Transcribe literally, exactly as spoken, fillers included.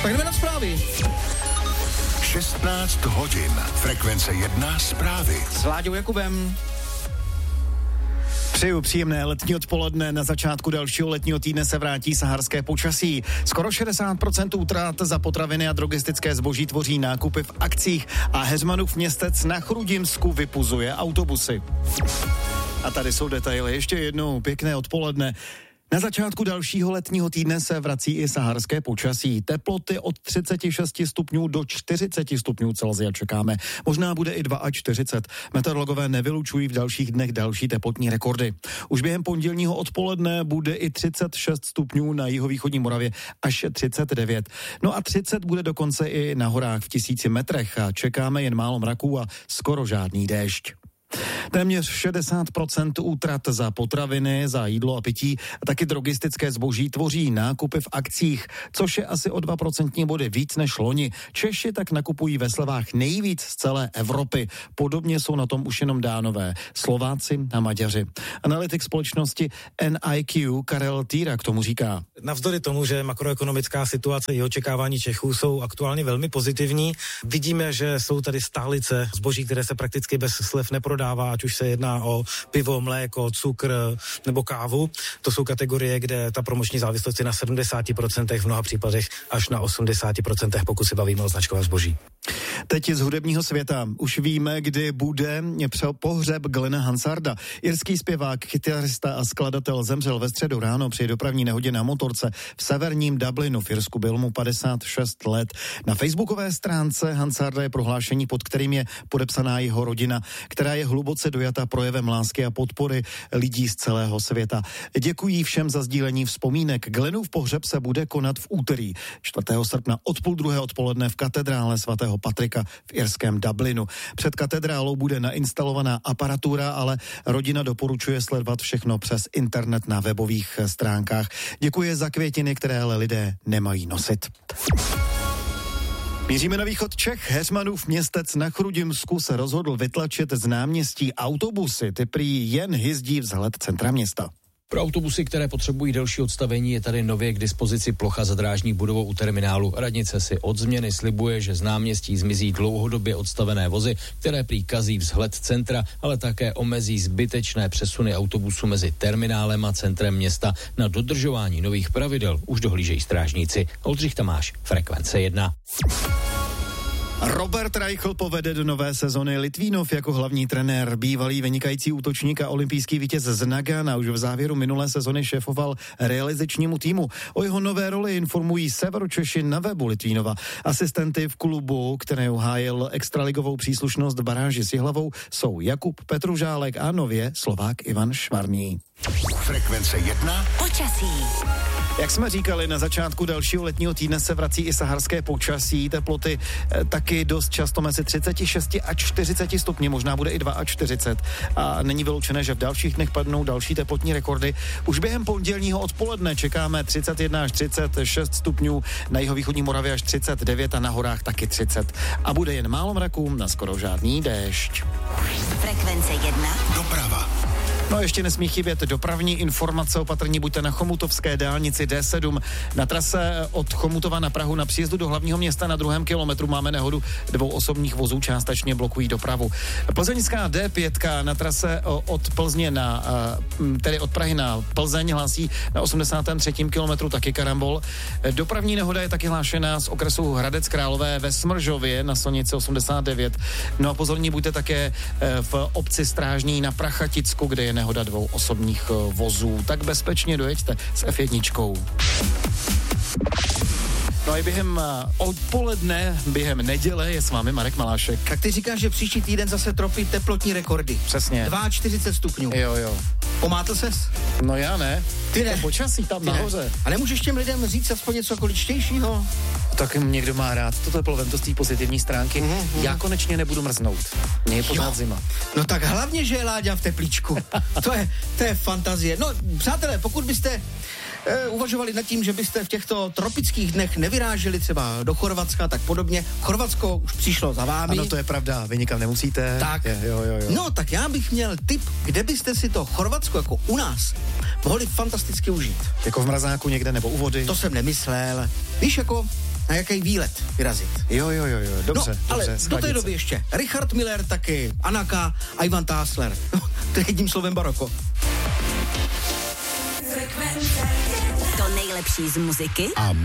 Tak jdeme na zprávy. šestnáct hodin. Frekvence jedna zprávy. S Láďou Jakubem. Přeju příjemné letní odpoledne. Na začátku dalšího letního týdne se vrátí saharské počasí. Skoro šedesát procent útrat za potraviny a drogistické zboží tvoří nákupy v akcích a Heřmanův městec na Chrudimsku vypuzuje autobusy. A tady jsou detaily. Ještě jednou pěkné odpoledne. Na začátku dalšího letního týdne se vrací i saharské počasí. Teploty od třicet šest stupňů do čtyřicet stupňů Celsia čekáme. Možná bude i čtyřicet dva. Meteorologové nevylučují v dalších dnech další teplotní rekordy. Už během pondělního odpoledne bude i třicet šest stupňů na jihovýchodní Moravě až třicet devět. No a třicet bude dokonce i na horách v tisíci metrech a čekáme jen málo mraků a skoro žádný déšť. Téměř šedesát procent útrat za potraviny, za jídlo a pití a taky drogistické zboží tvoří nákupy v akcích, což je asi o dva procentní body víc než loni. Češi tak nakupují ve slevách nejvíc z celé Evropy. Podobně jsou na tom už jenom Dánové, Slováci a Maďaři. Analytik společnosti N I Q Karel Týra k tomu říká. Navzdory tomu, že makroekonomická situace i očekávání Čechů jsou aktuálně velmi pozitivní, vidíme, že jsou tady stálice zboží, které se prakticky bez slev neprodává, ať už se jedná o pivo, mléko, cukr nebo kávu. To jsou kategorie, kde ta promoční závislost je na sedmdesát procent, v mnoha případech až na osmdesát procent, pokud se bavíme o značkovém zboží. Teď z hudebního světa. Už víme, kdy bude pohřeb Glena Hansarda. Irský zpěvák, kytarista a skladatel zemřel ve středu ráno při dopravní nehodě na motorce v severním Dublinu. V Irsku byl mu padesát šest let. Na facebookové stránce Hansarda je prohlášení, pod kterým je podepsaná jeho rodina, která je hluboce dojata projevem lásky a podpory lidí z celého světa. Děkují všem za sdílení vzpomínek. Glenův pohřeb se bude konat v úterý čtvrtého srpna od půl druhé odpoledne v katedrále svatého Patrika v irském Dublinu. Před katedrálou bude nainstalovaná aparatura, ale rodina doporučuje sledovat všechno přes internet na webových stránkách. Děkuje za květiny, které ale lidé nemají nosit. Míříme na východ Čech. Heřmanův městec na Chrudimsku se rozhodl vytlačit z náměstí autobusy. Ty prý jen hyzdí vzhled centra města. Pro autobusy, které potřebují delší odstavení, je tady nově k dispozici plocha za drážní budovou u terminálu. Radnice si od změny slibuje, že z náměstí zmizí dlouhodobě odstavené vozy, které prý kazí vzhled centra, ale také omezí zbytečné přesuny autobusů mezi terminálem a centrem města. Na dodržování nových pravidel už dohlížejí strážníci. Oldřich Tamáš, Frekvence jedna. Robert Reichl povede do nové sezony. Litvínov jako hlavní trenér, bývalý vynikající útočník a olympijský vítěz z Nagana už v závěru minulé sezony šéfoval realizačnímu týmu. O jeho nové roli informují Severočeši na webu Litvínova. Asistenty v klubu, které uhájil extraligovou příslušnost baráži s Jihlavou, jsou Jakub Petružálek a nově Slovák Ivan Švarný. Frekvence jedna. Počasí. Jak jsme říkali, na začátku dalšího letního týdne se vrací i saharské počasí. Teploty eh, taky dost často mezi třicet šest a čtyřicet stupni, možná bude i čtyřicet dva. A není vyloučené, že v dalších dnech padnou další teplotní rekordy. Už během pondělního odpoledne čekáme třicet jedna až třicet šest stupňů, na jihovýchodní Moravě až třicet devět a na horách taky třicet. A bude jen málo mraků, na skoro žádný déšť. Frekvence jedna. Doprava. No a ještě nesmí chybět dopravní informace. Opatrní buďte na Chomutovské dálnici D sedm. Na trase od Chomutova na Prahu na příjezdu do hlavního města na druhém kilometru máme nehodu. Dvou osobních vozů částečně blokují dopravu. Plzeňská D pět na trase od Plzně na, tedy od Prahy na Plzeň hlásí na osmdesátém třetím kilometru taky karambol. Dopravní nehoda je taky hlášená z okresu Hradec Králové ve Smržově na silnici osmdesát devět. No a pozorní buďte také v obci Strážný na Prachaticku, kde je nehoda dvou osobních vozů. Tak bezpečně dojeďte s F jedna. No i během odpoledne, během neděle je s vámi Marek Malášek. Tak ty říkáš, že příští týden zase tropí teplotní rekordy. Přesně. čtyřicet dva stupňů. Jo, jo. Pomátl ses? No já ne. Ty ne. To počasí tam Ty nahoře. Ne. A nemůžeš těm lidem říct aspoň něco količtějšího? Tak někdo má rád to teplo, vem to z té pozitivní stránky. Mm-hmm. Já konečně nebudu mrznout. Mně je pořád zima. No tak hlavně, že je Láďa v teplíčku. to, je, to je fantazie. No, přátelé, pokud byste e, uvažovali nad tím, že byste v těchto tropických dnech nevyráželi třeba do Chorvatska, tak podobně. Chorvatsko už přišlo za vámi. Ano, to je pravda, vy nikam nemusíte. Tak. Je, jo, jo, jo. No, tak já bych měl tip, kde byste si to Chorvatsko jako u nás mohli fantasticky užít. Jako v mrazáku někde nebo u vody? To jsem nemyslel. Víš, jako na jaký výlet vyrazit. Jo, jo, jo, jo, dobře. No, ale dobře, do té se. doby ještě Richard Miller taky, Anaka a Ivan Tásler. No, to je jedním slovem baroko. To nejlepší z muziky A